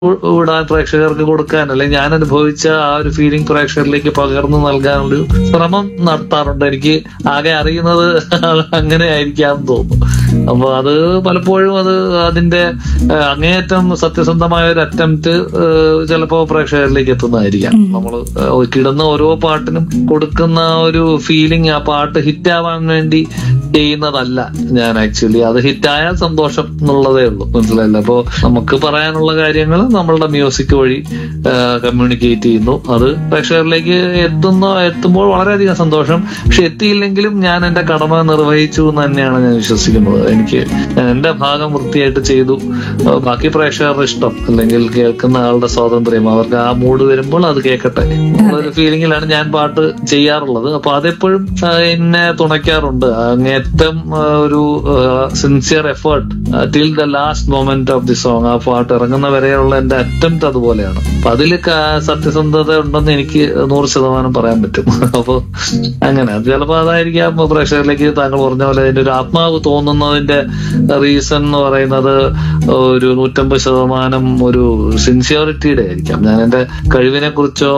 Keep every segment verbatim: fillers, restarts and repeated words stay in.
വിടാൻ പ്രേക്ഷകർക്ക് കൊടുക്കാൻ, അല്ലെങ്കിൽ ഞാൻ അനുഭവിച്ച ആ ഒരു ഫീലിംഗ് പ്രേക്ഷകരിലേക്ക് പകർന്നു നൽകാനൊരു ശ്രമം നടത്താറുണ്ട്. എനിക്ക് ആകെ അറിയുന്നത് അങ്ങനെ ആയിരിക്കാമെന്ന് തോന്നുന്നു. അപ്പൊ അത് പലപ്പോഴും അത് അതിന്റെ ഏഹ്, അങ്ങേയറ്റം സത്യസന്ധമായ ഒരു അറ്റംപ്റ്റ് ചിലപ്പോ പ്രേക്ഷകരിലേക്ക് എത്തുന്നതായിരിക്കാം. നമ്മൾ കിടന്ന ഓരോ പാട്ടിനും കൊടുക്കുന്ന ഒരു ഫീലിംഗ് ആ പാട്ട് ഹിറ്റാവാൻ വേണ്ടി ചെയ്യുന്നതല്ല ഞാൻ ആക്ച്വലി. അത് ഹിറ്റായാൽ സന്തോഷം എന്നുള്ളതേ ഉള്ളൂ, മനസ്സിലായില്ല. അപ്പോ നമുക്ക് പറയാനുള്ള കാര്യങ്ങൾ നമ്മളുടെ മ്യൂസിക് വഴി കമ്മ്യൂണിക്കേറ്റ് ചെയ്യുന്നു. അത് പ്രേക്ഷകരിലേക്ക് എത്തുന്ന എത്തുമ്പോൾ വളരെയധികം സന്തോഷം. പക്ഷെ എത്തിയില്ലെങ്കിലും ഞാൻ എന്റെ കടമ നിർവഹിച്ചു എന്ന് തന്നെയാണ് ഞാൻ വിശ്വസിക്കുന്നത്. എനിക്ക് ഞാൻ എന്റെ ഭാഗം വൃത്തിയായിട്ട് ചെയ്തു. ഏഹ് ബാക്കി പ്രേക്ഷകരുടെ ഇഷ്ടം അല്ലെങ്കിൽ കേൾക്കുന്ന ആളുടെ സ്വാതന്ത്ര്യം, അവർക്ക് ആ മൂഡ് വരുമ്പോൾ അത് കേൾക്കട്ടെ എന്നുള്ളൊരു ഫീലിംഗിലാണ് ഞാൻ പാട്ട് ചെയ്യാറുള്ളത്. അപ്പൊ അതെപ്പോഴും ഏഹ്, എന്നെ തുണയ്ക്കാറുണ്ട്. അങ്ങേറ്റം ഏഹ്, ഒരു sincere effort till the last moment of the song. ആ പാട്ട് ഇറങ്ങുന്ന വരെയുള്ള എന്റെ അറ്റംപ്റ്റ് അതുപോലെയാണ്. അപ്പൊ അതിൽ സത്യസന്ധത ഉണ്ടെന്ന് എനിക്ക് നൂറ് ശതമാനം പറയാൻ പറ്റും. അപ്പൊ അങ്ങനെ അത് ചിലപ്പോ അതായിരിക്കാം പ്രേക്ഷകരിലേക്ക് താങ്കൾ പറഞ്ഞ പോലെ അതിന്റെ ഒരു ആത്മാവ് തോന്നുന്നതിന്റെ റീസൺ എന്ന് പറയുന്നത് ഒരു നൂറ്റമ്പത് ശതമാനം ഒരു സിൻസിയറിറ്റിയുടെ ആയിരിക്കാം. ഞാൻ എന്റെ കഴിവിനെ കുറിച്ചോ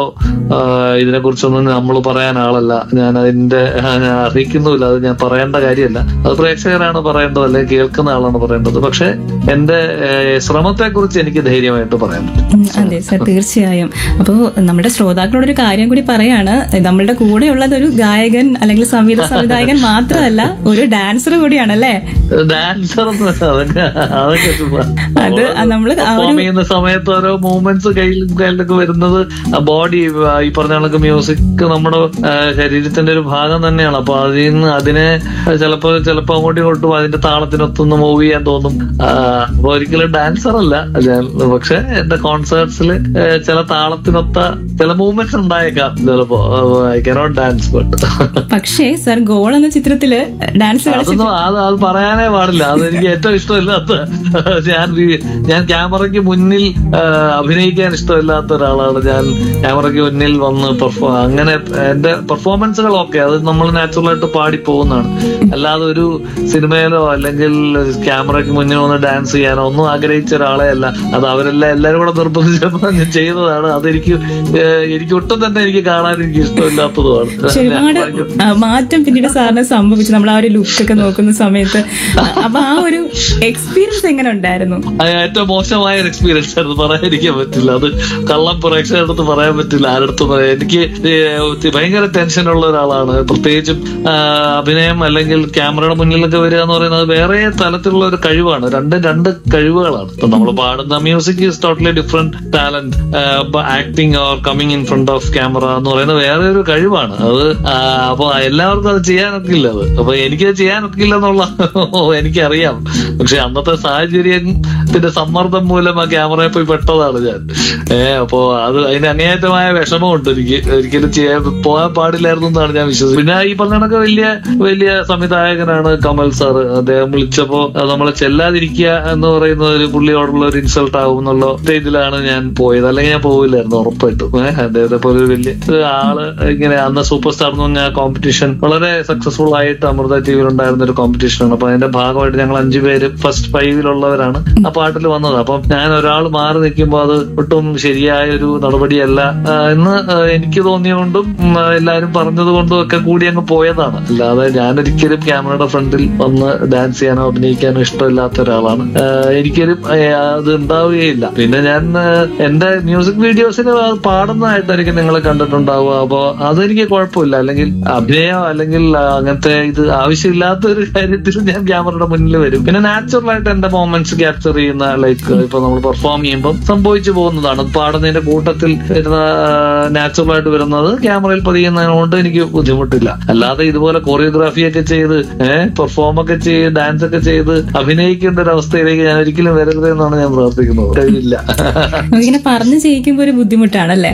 ഇതിനെ കുറിച്ചൊന്നും നമ്മൾ പറയാൻ ആളല്ല. ഞാൻ അതിന്റെ ഞാൻ അറിയിക്കുന്നുമില്ല, അത് ഞാൻ പറയേണ്ട കാര്യമല്ല. അത് പ്രേക്ഷകരാണ് പറയേണ്ടത്, അല്ലെങ്കിൽ കേൾക്കുന്ന ആളാണ് പറയേണ്ടത്. പക്ഷെ എന്റെ ശ്രമത്തെ കുറിച്ച് എനിക്ക് ധൈര്യമായിട്ട് പറയാൻ പറ്റും. ഉം, അതെ സർ, തീർച്ചയായും. അപ്പോൾ നമ്മുടെ ശ്രോതാക്കളോടൊരു കാര്യം കൂടി പറയാണ്, നമ്മളുടെ കൂടെയുള്ളത് ഒരു ഗായകൻ അല്ലെങ്കിൽ സംഗീത സംവിധായകൻ മാത്രമല്ല, ഒരു ഡാൻസർ കൂടിയാണല്ലേ. ഡാൻസർ അതൊക്കെ അതൊക്കെ ചുമ്മാ. അത് നമ്മള് ആ പെർഫോം ഒരു ചെയ്യുന്ന സമയത്ത് ഓരോ മൂവ്മെന്റ്സ് കയ്യിലും കയ്യിലൊക്കെ വരുന്നത് ബോഡി ഈ പറഞ്ഞ കണക്ക് മ്യൂസിക് നമ്മുടെ ആ, ശരീരത്തിന്റെ ഒരു ഭാഗം തന്നെയാണ്. അപ്പൊ അതിൽ നിന്ന് അതിനെ ചിലപ്പോ ചിലപ്പോ അങ്ങോട്ടും ഇങ്ങോട്ടും അതിന്റെ താളത്തിനൊത്തൊന്ന് മൂവ് ചെയ്യാൻ തോന്നും. ആ, അപ്പൊ ഒരിക്കലും ഡാൻസർ അല്ല ഞാൻ. പക്ഷെ എന്റെ കോൺസേർട്സിൽ ചില താളത്തിനൊത്ത ചില മൂവ്മെന്റ്സ് ഉണ്ടായേക്കാം ചിലപ്പോ. ഐ കനോട്ട് ഡാൻസ് ബട്ട് പക്ഷേ സർ, ഗോൾ എന്ന ചിത്രത്തില് ഡാൻസ് കളിച്ചിട്ട് അതൊന്നും അത് അത് പറയാനേ പാടില്ല. അതെനിക്ക് ഏറ്റവും ഇഷ്ടമില്ലാത്ത ഞാൻ വി- ഞാൻ ക്യാമറയ്ക്ക് മുന്നിൽ ആ, അഭിനയിക്കാൻ ഇഷ്ടമില്ലാത്ത ഒരാളാണ് ഞാൻ. ക്യാമറയ്ക്ക് മുന്നിൽ വന്ന് പെർഫോ അങ്ങനെ എന്റെ പെർഫോമൻസുകളൊക്കെ അത് നമ്മൾ നാച്ചുറൽ ആയിട്ട് പാടി പോകുന്നതാണ്. അല്ലാതെ ഒരു സിനിമയിലോ അല്ലെങ്കിൽ ക്യാമറയ്ക്ക് മുന്നിൽ വന്ന് ഡാൻസ് ചെയ്യാനോ ഒന്നും ആഗ്രഹിച്ച ഒരാളെ അല്ല. അത് അവരെല്ലാം എല്ലാരും കൂടെ നിർബന്ധിച്ചപ്പോൾ ഞാൻ ചെയ്തതാണ്. അതെനിക്ക് ഏഹ്, എനിക്ക് ഒട്ടും തന്നെ എനിക്ക് കാണാൻ എനിക്ക് ഇഷ്ടമില്ലാത്തതുമാണ്. പക്ഷെ ഒരുപാട് ആ, മാറ്റം പിന്നീട് സാറിന് സംഭവിച്ചു, നമ്മൾ ആ ഒരു ലുക്ക് ഒക്കെ നോക്കുന്ന സമയത്ത്. അപ്പൊ ആ ഒരു എക്സ്പീരിയൻസ് എങ്ങനെ ഉണ്ടായിരുന്നു? അത് ഏറ്റവും മോശമായ ഒരു എക്സ്പീരിയൻസ് ആയിരുന്നു, പറയാതിരിക്കാൻ പറ്റില്ല. അത് കള്ളം പ്രേക്ഷകരുടെ അടുത്ത് പറയാൻ പറ്റില്ല, ആരടുത്ത് പറയാം. എനിക്ക് ഏഹ്, ഭയങ്കര ടെൻഷനുള്ള ഒരാളാണ്. പ്രത്യേകിച്ചും ആ, അഭിനയം അല്ലെങ്കിൽ ക്യാമറയുടെ മുന്നിലൊക്കെ വരിക എന്ന് പറയുന്നത് വേറെ തലത്തിലുള്ള ഒരു കഴിവാണ്. രണ്ട് രണ്ട് കഴിവുകളാണ്. ഇപ്പൊ നമ്മൾ പാടുന്ന music is totally different talent. Acting or coming in front of camera എന്ന് പറയുന്നത് വേറെ ഒരു കഴിവാണ്. അത് ആ, അപ്പൊ എല്ലാവർക്കും അത് ചെയ്യാനൊക്കില്ല. അത് അപ്പൊ എനിക്കത് ചെയ്യാനൊക്കില്ല എന്നുള്ള എനിക്കറിയാം. പക്ഷെ അന്നത്തെ സാഹചര്യത്തിന്റെ സമ്മർദ്ദം മൂലം ആ ക്യാമറയിൽ പോയി പെട്ടതാണ് ഞാൻ. ഏഹ് അപ്പോ അത് അതിന് അങ്ങേയറ്റമായ വിഷമമുണ്ട് എനിക്ക്. ഒരിക്കലും ചെയ്യാൻ പോകാൻ പാടില്ലായിരുന്നു എന്നാണ് ഞാൻ വിശ്വസിക്കുന്നത്. പിന്നെ ഈ പറഞ്ഞ കണക്ക് വലിയ വലിയ സംവിധായകനാണ് കമൽ സാർ. അദ്ദേഹം വിളിച്ചപ്പോ നമ്മളെ ചെല്ലാതിരിക്കുക എന്ന് പറയുന്ന ഒരു പുള്ളിയോടുള്ള ഒരു ഇൻസൾട്ട് ആവും എന്നുള്ള ഇതിലാണ് ഞാൻ പോയത്. അല്ലെങ്കിൽ ഞാൻ പോവില്ലായിരുന്നു ഉറപ്പായിട്ടും. ഏഹ് അദ്ദേഹത്തെ പോലെ ഒരു വലിയ ആള് ഇങ്ങനെ അന്ന് സൂപ്പർ സ്റ്റാർ എന്ന് പറഞ്ഞ കോമ്പറ്റീഷൻ വളരെ സക്സസ്ഫുൾ ആയിട്ട് അമൃത ടി വിയിൽ ഉണ്ടായിരുന്ന ഒരു കോമ്പറ്റീഷനാണ്. അപ്പൊ അതിന്റെ ഭാഗമായിട്ട് ഞങ്ങൾ അഞ്ചു പേര് ഫസ്റ്റ് ഫൈവിലുള്ളവരാണ് ആ പാട്ടിൽ വന്നത്. അപ്പം ഞാൻ ഒരാൾ മാറി നിൽക്കുമ്പോൾ അത് ഒട്ടും ശരിയായ ഒരു നടപടിയല്ല ആ, എന്ന് ആ, എനിക്ക് തോന്നിയതുകൊണ്ടും ഉം, എല്ലാരും പറഞ്ഞത് കൊണ്ടും ഒക്കെ കൂടി അങ്ങ് പോയതാണ്. അല്ലാതെ ഞാനൊരിക്കലും ക്യാമറയുടെ ഫ്രണ്ടിൽ വന്ന് ഡാൻസ് ചെയ്യാനോ അഭിനയിക്കാനോ ഇഷ്ടമില്ലാത്ത ഒരാളാണ്. ആ, എനിക്കൊരു ആ, അത് ഉണ്ടാവുകയില്ല. പിന്നെ ഞാൻ ആ, എന്റെ മ്യൂസിക് വീഡിയോസിൽ പാടുന്നതായിട്ടായിരിക്കും നിങ്ങൾ കണ്ടിട്ടുണ്ടാവുക. അപ്പൊ അതെനിക്ക് കുഴപ്പമില്ല. അല്ലെങ്കിൽ അഭിനയോ അല്ലെങ്കിൽ ആ, അങ്ങനത്തെ ഇത് ആവശ്യമില്ലാത്ത ഒരു കാര്യത്തിൽ ഞാൻ ക്യാമറയുടെ മുന്നിൽ വരും. പിന്നെ നാച്ചുറൽ ആയിട്ട് എന്റെ മൊമെന്റ്സ് ക്യാപ്ചർ ചെയ്യുന്ന ലൈക്ക് ഇപ്പൊ നമ്മൾ പെർഫോം ചെയ്യുമ്പോൾ സംഭവിച്ചു പോകുന്നതാണ്. പാടുന്നതിന്റെ കൂട്ടത്തിൽ വരുന്ന നാച്ചുറൽ ആയിട്ട് വരുന്നത് ക്യാമറയിൽ പതിയുന്നതിനോണ്ട് എനിക്ക് ബുദ്ധിമുട്ടില്ല. അല്ലാതെ ഇതുപോലെ കൊറിയോഗ്രാഫി ഒക്കെ ചെയ്ത് ഏഹ് പെർഫോം ഒക്കെ ചെയ്ത് ഡാൻസ് ഒക്കെ ചെയ്ത് അഭിനയിക്കേണ്ട ഒരു അവസ്ഥയിലേക്ക് ഞാൻ ഒരിക്കലും വരരുത് എന്നാണ് ഞാൻ പ്രാർത്ഥിക്കുന്നത്. കഴിയില്ല. ഇങ്ങനെ പറഞ്ഞു ചെയ്യിക്കുമ്പോ ഒരു ബുദ്ധിമുട്ടാണല്ലേ?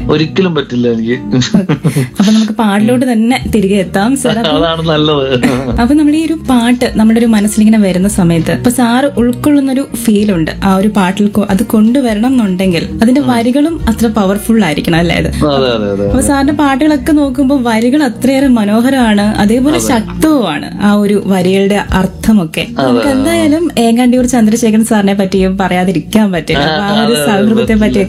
ഒരിക്കലും പറ്റില്ല എനിക്ക്. അപ്പൊ നമുക്ക് പാട്ടിലോട്ട് തന്നെ തിരികെ എത്താം സാർ. അതാണ് നല്ലത്. അപ്പൊ നമ്മുടെ ഈ ഒരു പാട്ട് നമ്മുടെ ഒരു മനസ്സിലിങ്ങനെ വരുന്ന സമയത്ത് ഇപ്പൊ സാറ് ഉൾക്കൊള്ളുന്ന ഒരു ഫീൽ ഉണ്ട് ആ ഒരു പാട്ടിൽ. കൊ- അത് കൊണ്ടുവരണം എന്നുണ്ടെങ്കിൽ അതിന്റെ വരികളും അത്ര പവർഫുൾ ആയിരിക്കണം അല്ലേ അത്? അതെ അതെ അതെ. അപ്പൊ സാറിന്റെ പാട്ടുകളൊക്കെ നോക്കുമ്പോൾ വരികൾ അത്രയേറെ മനോഹരമാണ്, അതേപോലെ ശക്തവുമാണ് ആ ഒരു വരികളുടെ അർത്ഥമൊക്കെ. നമുക്ക് എന്തായാലും ഏങ്ങാണ്ടിയൂർ ചന്ദ്രശേഖരൻ സാറിനെ പറ്റിയും പറയാതിരിക്കാൻ പറ്റില്ല. അപ്പൊ ആ ഒരു സൗഹൃദത്തെ പറ്റിയൊക്കെ